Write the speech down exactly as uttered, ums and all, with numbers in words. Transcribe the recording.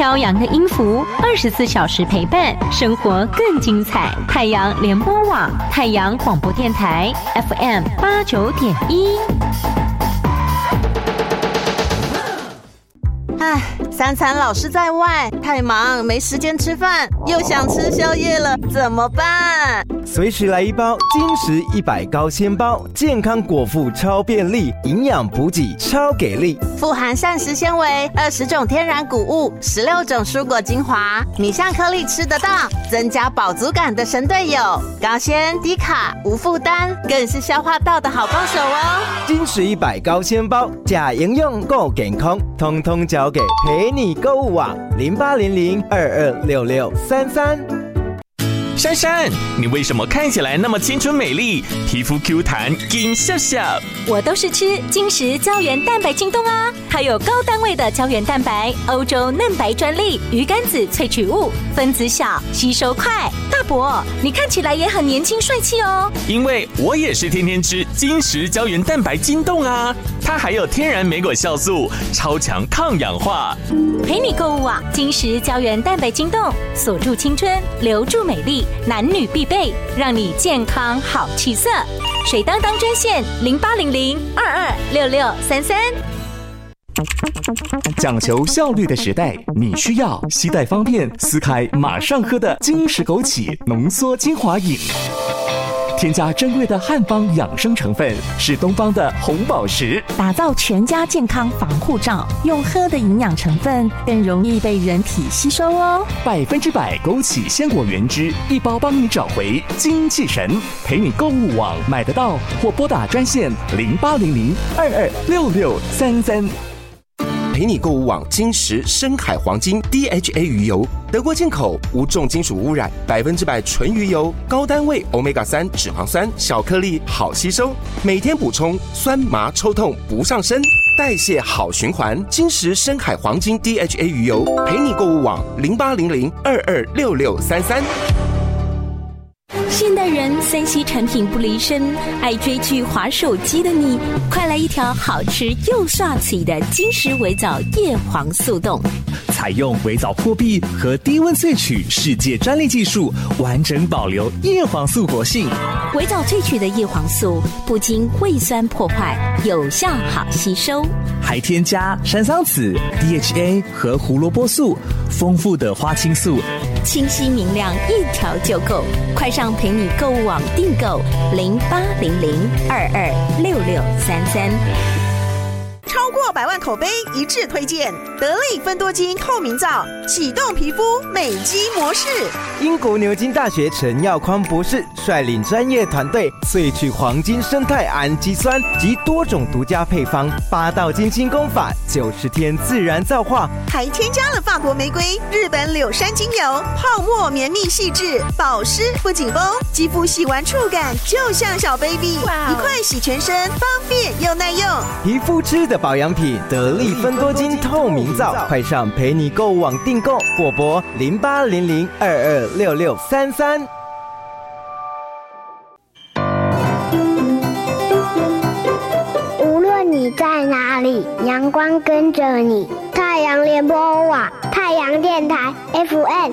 飘扬的音符，二十四小时陪伴，生活更精彩。太阳联播网，太阳广播电台 F M 八九点一。 唉，三餐老是在外，太忙没时间吃饭，又想吃宵夜了，怎么办？ 随时来一包金石一百高纤包，健康果腹超便利，营养补给超给力， 富含膳食纤维，二十种天然谷物，十六种蔬果精华，米香颗粒吃得到，增加饱足感的神队友，高纤低卡无负担，更是消化道的好帮手哦。 金石一百高纤包，假营养够健康，通通交给陪你购物网零八零零二二六六三三。 珊珊，你为什么看起来那么青春美丽，皮肤 Q 弹金笑笑？ 我都是吃金石胶原蛋白晶冻啊，它有高单位的胶原蛋白，欧洲嫩白专利，鱼肝子萃取物，分子小，吸收快。大伯，你看起来也很年轻帅气哦。 因为我也是天天吃金石胶原蛋白晶冻啊，它还有天然莓果酵素，超强抗氧化。 陪你购物网，金石胶原蛋白晶冻，锁住青春，留住美丽。男女必备，让你健康好气色。水当当专线零八零零二二六六三三。 讲求效率的时代，你需要携带方便、撕开马上喝的金石枸杞浓缩精华饮。添加珍贵的汉方养生成分，是东方的红宝石， 打造全家健康防护罩。用喝的营养成分更容易被人体吸收哦。 百分之百枸杞鲜果原汁，一包帮你找回精气神。陪你购物网买得到，或拨打专线零八零零二二六六三三。 陪你购物网金石深海黄金 D H A 鱼油，德国进口，无重金属污染，百分之百纯鱼油，高单位 欧米伽三 脂肪酸，小颗粒好吸收，每天补充，酸麻抽痛不上身，代谢好循环。金石深海黄金 D H A 鱼油，陪你购物网零八零零二二六六三三。 现代人三 C 产品不离身，爱追剧滑手机的你，快来一条好吃又刷嘴的金石微藻叶黄素冻。 采用微藻破壁和低温萃取世界专利技术，完整保留叶黄素活性。 微藻萃取的叶黄素不经胃酸破坏，有效好吸收， 还添加山桑子、D H A 和胡萝卜素，丰富的花青素， 清晰明亮，一条就够。快上陪你购物网订购零八零零二二六六三三。 超过百万口碑一致推荐得力芬多精透明皂，启动皮肤美肌模式。 英国牛津大学陈耀匡博士率领专业团队萃取黄金生态氨基酸及多种独家配方，八道金清功法，九十天自然皂化， 还添加了法国玫瑰、日本柳杉精油，泡沫绵密细致，保湿不紧绷，肌肤洗完触感就像小 baby， 一块洗全身，方便又耐用。 皮肤吃的保养品得力芬多精透明皂，快上陪你购物网订购，或拨零八零零二二六六三三。 无论你在哪里，阳光跟着你。太阳联播网，太阳电台 F M